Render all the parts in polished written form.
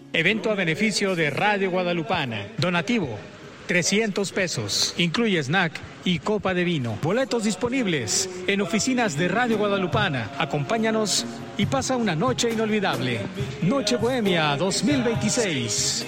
Evento a beneficio de Radio Guadalupana. Donativo, 300 pesos. Incluye snack y copa de vino. Boletos disponibles en oficinas de Radio Guadalupana. Acompáñanos y pasa una noche inolvidable. Noche Bohemia 2026.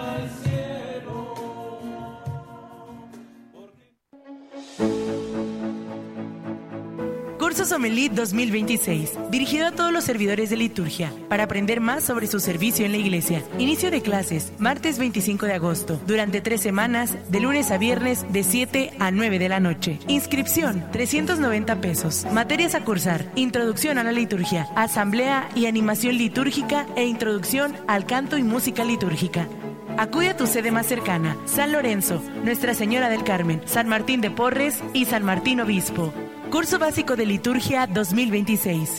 Curso Sommelier 2026, dirigido a todos los servidores de liturgia, para aprender más sobre su servicio en la iglesia. Inicio de clases, martes 25 de agosto, durante 3 semanas, de lunes a viernes, de 7 a 9 de la noche. Inscripción, 390 pesos. Materias a cursar, introducción a la liturgia, asamblea y animación litúrgica e introducción al canto y música litúrgica. Acude a tu sede más cercana, San Lorenzo, Nuestra Señora del Carmen, San Martín de Porres y San Martín Obispo. Curso básico de liturgia 2026.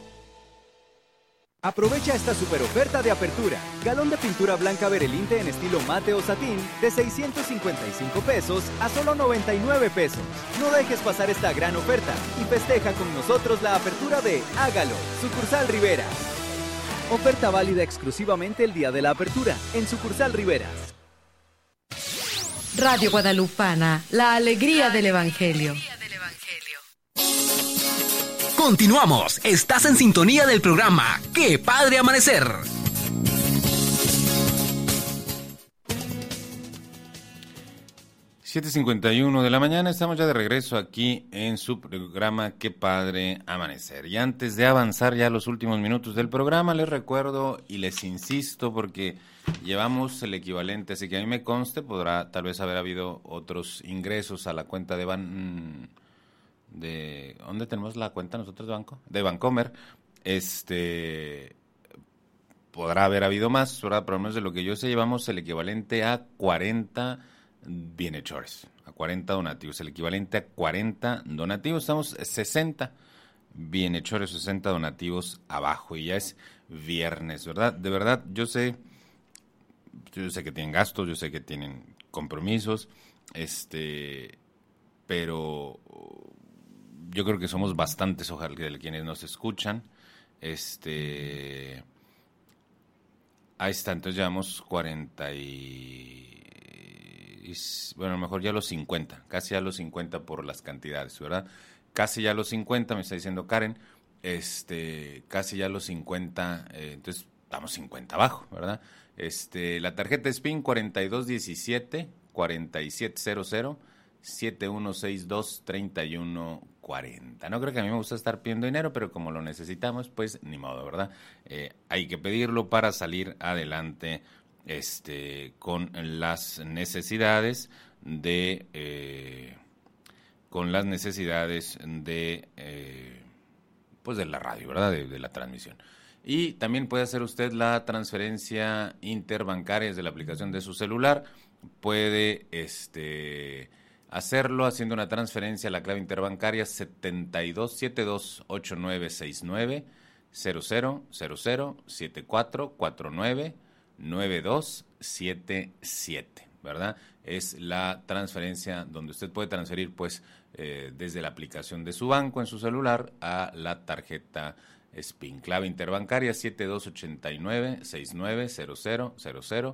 Aprovecha esta super oferta de apertura. Galón de pintura blanca Berelinte en estilo mate o satín de 655 pesos a solo 99 pesos. No dejes pasar esta gran oferta y festeja con nosotros la apertura de Hágalo, sucursal Rivera. Oferta válida exclusivamente el día de la apertura en sucursal Riveras. Radio Guadalupana, la alegría del Evangelio. Continuamos, estás en sintonía del programa ¡Qué Padre Amanecer! (7:51 de la mañana), estamos ya de regreso aquí en su programa ¡Qué Padre Amanecer! Y antes de avanzar ya los últimos minutos del programa, les recuerdo y les insisto porque llevamos el equivalente, así que a mí me conste, podrá tal vez haber habido otros ingresos a la cuenta de ¿dónde tenemos la cuenta nosotros de banco? De Bancomer. Podrá haber habido más, ¿verdad? Por lo menos de lo que yo sé, llevamos el equivalente a 40 bienhechores, a 40 donativos, el equivalente a 40 donativos. Estamos 60 bienhechores, 60 donativos abajo y ya es viernes, ¿verdad? De verdad, yo sé que tienen gastos, yo sé que tienen compromisos, pero yo creo que somos bastantes, ojalá, quienes nos escuchan. Ahí está, entonces llevamos 40 bueno, a lo mejor ya los 50, casi ya los 50 por las cantidades, ¿verdad? Casi ya los 50, me está diciendo Karen, casi ya los 50, entonces estamos 50 abajo, ¿verdad? La tarjeta es PIN 4217 4700 7162 3140. No creo que a mí me gusta estar pidiendo dinero, pero como lo necesitamos, pues ni modo, ¿verdad? Hay que pedirlo para salir adelante con las necesidades de pues de la radio, ¿verdad? De la transmisión. Y también puede hacer usted la transferencia interbancaria desde la aplicación de su celular. Puede hacerlo haciendo una transferencia a la clave interbancaria 72728969 0074499277, ¿verdad? Es la transferencia donde usted puede transferir pues desde la aplicación de su banco en su celular a la tarjeta SPIN. Clave interbancaria 7289690000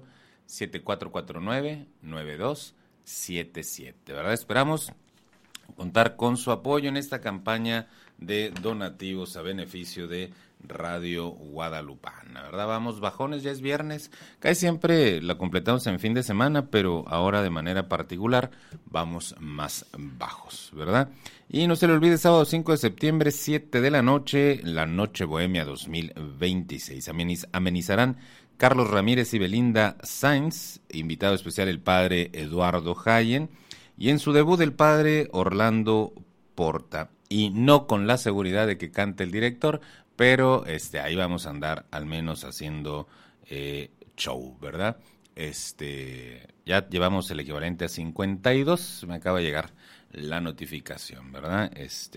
74499277, ¿verdad? Esperamos contar con su apoyo en esta campaña de donativos a beneficio de Radio Guadalupana, ¿verdad? Vamos bajones, ya es viernes, casi siempre la completamos en fin de semana, pero ahora de manera particular vamos más bajos, ¿verdad? Y no se le olvide, sábado 5 de septiembre, 7 de la noche, la Noche Bohemia 2026. Amenizarán Carlos Ramírez y Belinda Sainz, invitado especial el padre Eduardo Hayen, y en su debut el padre Orlando Porta, y no con la seguridad de que cante el director, pero ahí vamos a andar al menos haciendo show, ¿verdad? Ya llevamos el equivalente a 52, me acaba de llegar la notificación, ¿verdad?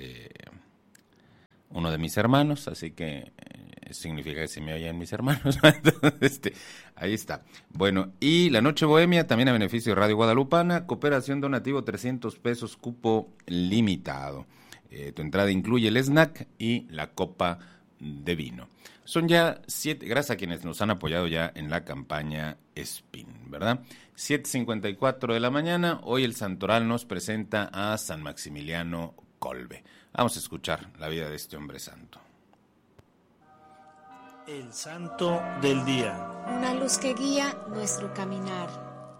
Uno de mis hermanos, así que significa que se me oyen mis hermanos. Entonces, ahí está. Bueno, y la Noche Bohemia también a beneficio de Radio Guadalupana, cooperación donativo 300 pesos, cupo limitado. Tu entrada incluye el snack y la copa de vino. Son ya 7, gracias a quienes nos han apoyado ya en la campaña SPIN, ¿verdad? 7:54 de la mañana, hoy el Santoral nos presenta a San Maximiliano Kolbe. Vamos a escuchar la vida de este hombre santo. El santo del día. Una luz que guía nuestro caminar.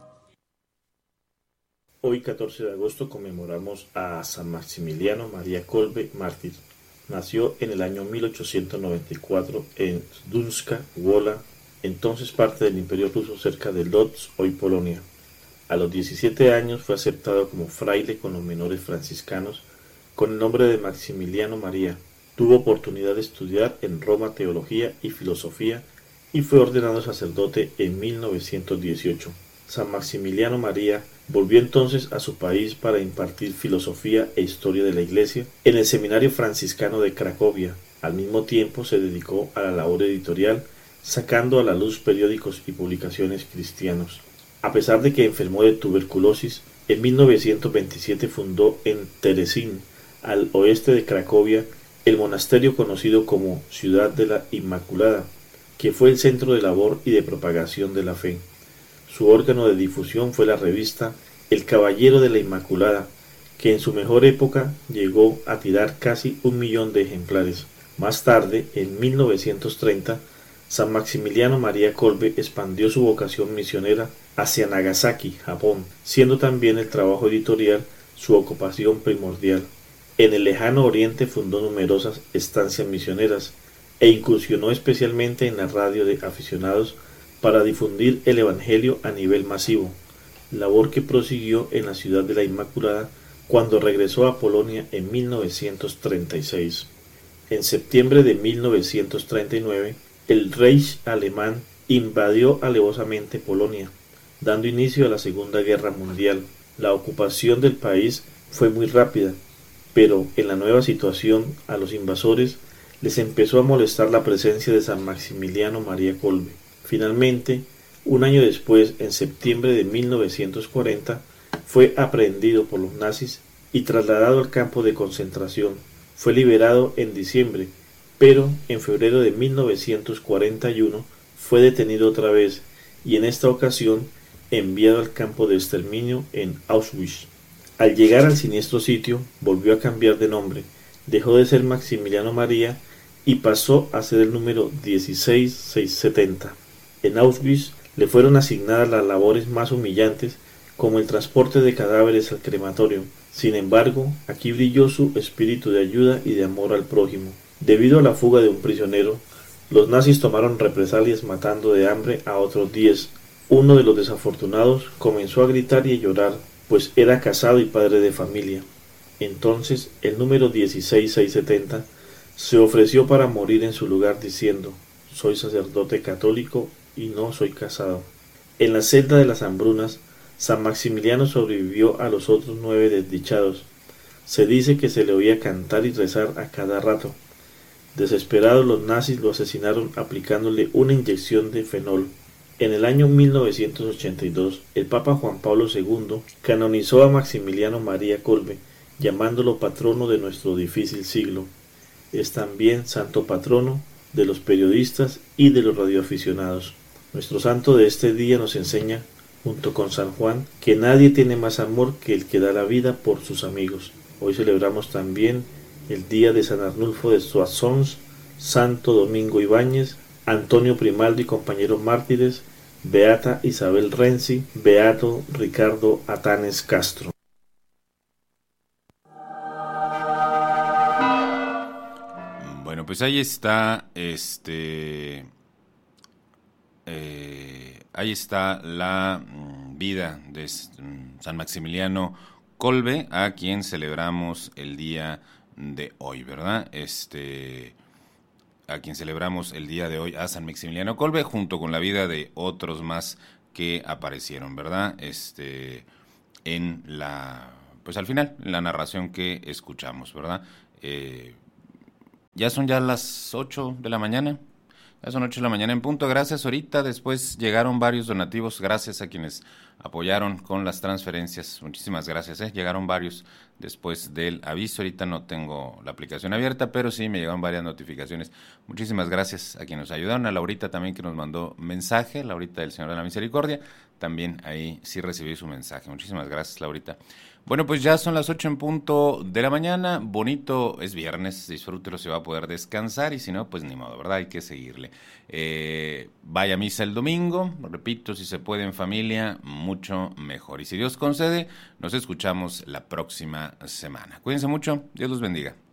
Hoy, 14 de agosto, conmemoramos a San Maximiliano María Kolbe, mártir. Nació en el año 1894 en Dunska, Wola, entonces parte del Imperio Ruso cerca de Lodz, hoy Polonia. A los 17 años fue aceptado como fraile con los menores franciscanos con el nombre de Maximiliano María. Tuvo oportunidad de estudiar en Roma teología y filosofía y fue ordenado sacerdote en 1918. San Maximiliano María volvió entonces a su país para impartir filosofía e historia de la Iglesia en el Seminario Franciscano de Cracovia. Al mismo tiempo se dedicó a la labor editorial, sacando a la luz periódicos y publicaciones cristianos. A pesar de que enfermó de tuberculosis, en 1927 fundó en Terezín, al oeste de Cracovia, el monasterio conocido como Ciudad de la Inmaculada, que fue el centro de labor y de propagación de la fe. Su órgano de difusión fue la revista El Caballero de la Inmaculada, que en su mejor época llegó a tirar casi 1 millón de ejemplares. Más tarde, en 1930, San Maximiliano María Kolbe expandió su vocación misionera hacia Nagasaki, Japón, siendo también el trabajo editorial su ocupación primordial. En el lejano oriente fundó numerosas estancias misioneras e incursionó especialmente en la radio de aficionados para difundir el Evangelio a nivel masivo, labor que prosiguió en la Ciudad de la Inmaculada cuando regresó a Polonia en 1936. En septiembre de 1939, el Reich alemán invadió alevosamente Polonia, dando inicio a la Segunda Guerra Mundial. La ocupación del país fue muy rápida, pero en la nueva situación a los invasores les empezó a molestar la presencia de San Maximiliano María Kolbe. Finalmente, un año después, en septiembre de 1940, fue aprehendido por los nazis y trasladado al campo de concentración. Fue liberado en diciembre, pero en febrero de 1941 fue detenido otra vez y en esta ocasión enviado al campo de exterminio en Auschwitz. Al llegar al siniestro sitio, volvió a cambiar de nombre, dejó de ser Maximiliano María y pasó a ser el número 16670. En Auschwitz le fueron asignadas las labores más humillantes, como el transporte de cadáveres al crematorio. Sin embargo, aquí brilló su espíritu de ayuda y de amor al prójimo. Debido a la fuga de un prisionero, los nazis tomaron represalias matando de hambre a otros 10. Uno de los desafortunados comenzó a gritar y a llorar, pues era casado y padre de familia. Entonces el número 16670 se ofreció para morir en su lugar diciendo: «Soy sacerdote católico y no soy casado». En la celda de las hambrunas, San Maximiliano sobrevivió a los otros 9 desdichados. Se dice que se le oía cantar y rezar a cada rato. Desesperados, los nazis lo asesinaron aplicándole una inyección de fenol. En el año 1982, el Papa Juan Pablo II canonizó a Maximiliano María Kolbe, llamándolo patrono de nuestro difícil siglo. Es también santo patrono de los periodistas y de los radioaficionados. Nuestro santo de este día nos enseña, junto con San Juan, que nadie tiene más amor que el que da la vida por sus amigos. Hoy celebramos también el día de San Arnulfo de Soissons, Santo Domingo Ibáñez, Antonio Primaldo y compañeros mártires, Beata Isabel Renzi, Beato Ricardo Atanes Castro. Bueno, pues ahí está ahí está la vida de San Maximiliano Kolbe, a quien celebramos el día de hoy, ¿verdad? A quien celebramos el día de hoy, a San Maximiliano Kolbe, junto con la vida de otros más que aparecieron, ¿verdad? En la, pues al final, en la narración que escuchamos, ¿verdad? Ya son las 8 de la mañana. Ya son 8 de la mañana en punto. Gracias, ahorita después llegaron varios donativos, gracias a quienes apoyaron con las transferencias. Muchísimas gracias, llegaron varios después del aviso. Ahorita no tengo la aplicación abierta, pero sí me llegaron varias notificaciones. Muchísimas gracias a quienes nos ayudaron, a Laurita también que nos mandó mensaje, Laurita del Señor de la Misericordia, también ahí sí recibí su mensaje. Muchísimas gracias, Laurita. Bueno, pues ya son las 8 en punto de la mañana, bonito, es viernes, disfrútelo, se va a poder descansar y si no, pues ni modo, ¿verdad? Hay que seguirle. Vaya a misa el domingo, repito, si se puede en familia, mucho mejor. Y si Dios concede, nos escuchamos la próxima semana. Cuídense mucho, Dios los bendiga.